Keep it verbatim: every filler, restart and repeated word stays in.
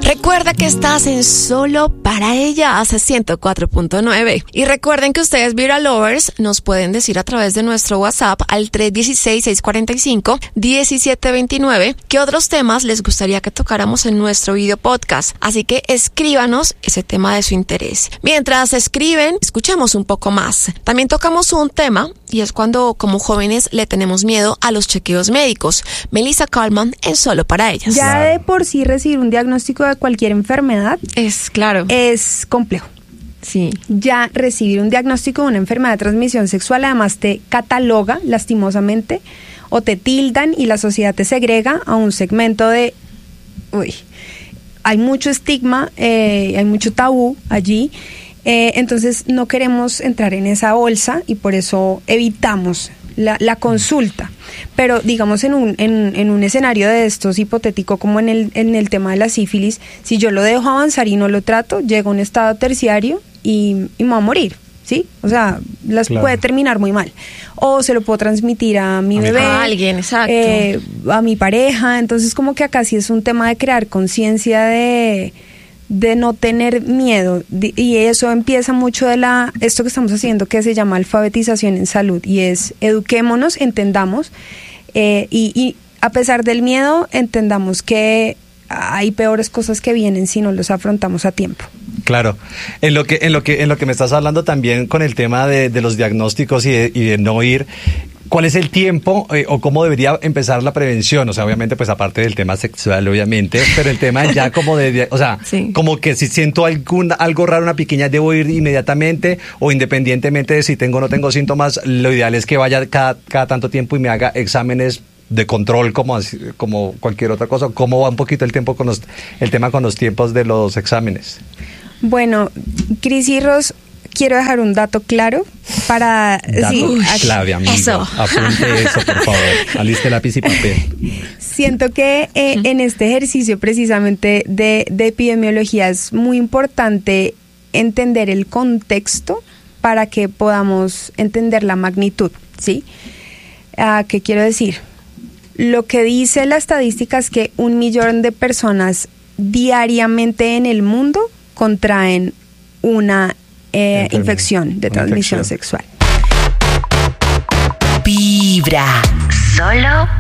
Recuerda que estás en Solo para Ella hace ciento cuatro punto nueve. Y recuerden que ustedes, Vibra Lovers, nos pueden decir a través de nuestro WhatsApp al tres uno seis, seis cuatro cinco, uno siete dos nueve qué otros temas les gustaría que tocáramos en nuestro video podcast. Así que escríbanos ese tema de su interés. Mientras escriben, escuchemos un poco más. También tocamos un tema y es cuando como jóvenes le tenemos miedo a los chequeos médicos. Melissa Kalman en Solo para Ellas. Ya claro. De por sí recibir un diagnóstico de cualquier enfermedad es claro es complejo. Sí. Ya recibir un diagnóstico de una enfermedad de transmisión sexual además te cataloga lastimosamente o te tildan y la sociedad te segrega a un segmento de uy, hay mucho estigma, eh, hay mucho tabú allí. Eh, entonces no queremos entrar en esa bolsa y por eso evitamos la, la consulta. Pero digamos en un, en, en un escenario de estos hipotético como en el, en el tema de la sífilis, si yo lo dejo avanzar y no lo trato, llega a un estado terciario y, y me va a morir, ¿sí? O sea, las claro. puede terminar muy mal. O se lo puedo transmitir a mi a bebé, a alguien, exacto. Eh, a mi pareja. Entonces como que acá sí es un tema de crear conciencia de... de no tener miedo, y eso empieza mucho de la esto que estamos haciendo que se llama alfabetización en salud, y es eduquémonos, entendamos, eh, y, y a pesar del miedo entendamos que hay peores cosas que vienen si no los afrontamos a tiempo. Claro, en lo que en lo que en lo que me estás hablando también con el tema de, de los diagnósticos y de, y de no ir. ¿Cuál es el tiempo eh, o cómo debería empezar la prevención? O sea, obviamente, pues aparte del tema sexual, obviamente, pero el tema ya como de, o sea, sí. como que si siento algún, algo raro, una piquiña, ¿debo ir inmediatamente? O independientemente de si tengo o no tengo síntomas, lo ideal es que vaya cada, cada tanto tiempo y me haga exámenes de control como, como cualquier otra cosa. ¿Cómo va un poquito el tiempo con los, el tema con los tiempos de los exámenes? Bueno, Cris y Ros, quiero dejar un dato claro para... Dato sí, clave, amigo. Eso. Apunte eso, por favor. Aliste lápiz y papel. Siento que eh, en este ejercicio precisamente de, de epidemiología es muy importante entender el contexto para que podamos entender la magnitud, ¿sí? Uh, ¿Qué quiero decir? Lo que dice la estadística es que un millón de personas diariamente en el mundo contraen una Eh, infección de transmisión infección. sexual. Vibra. Solo